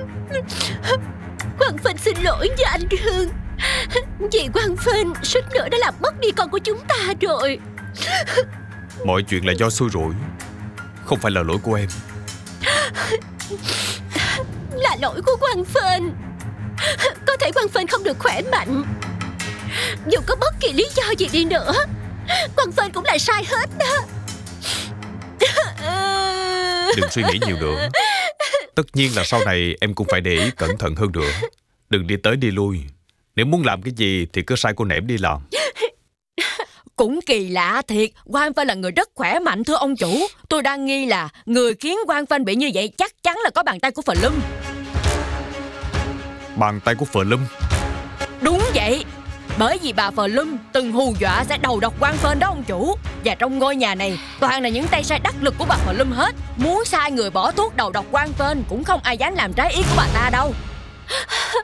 Quang Phinh xin lỗi nha anh Hương. Vì Quang Phinh suýt nữa đã làm mất đi con của chúng ta rồi. Mọi chuyện là do xui rủi, không phải là lỗi của em. Là lỗi của Quang Phinh. Có thể Quang Phinh không được khỏe mạnh, dù có bất kỳ lý do gì đi nữa, Quang Phinh cũng là sai hết đó. Đừng suy nghĩ nhiều nữa. Tất nhiên là sau này em cũng phải để ý cẩn thận hơn nữa. Đừng đi tới đi lui. Nếu muốn làm cái gì thì cứ sai cô nẻm đi làm. Cũng kỳ lạ thiệt, Quang Phinh là người rất khỏe mạnh thưa ông chủ. Tôi đang nghi là người khiến Quang Phinh bị như vậy chắc chắn là có bàn tay của Phờ Lum. Bàn tay của Phờ Lum? Đúng vậy. Bởi vì bà Phờ Lum từng hù dọa sẽ đầu độc Quang Phinh đó ông chủ. Và trong ngôi nhà này toàn là những tay sai đắc lực của bà Phờ Lum hết. Muốn sai người bỏ thuốc đầu độc Quang Phinh cũng không ai dám làm trái ý của bà ta đâu.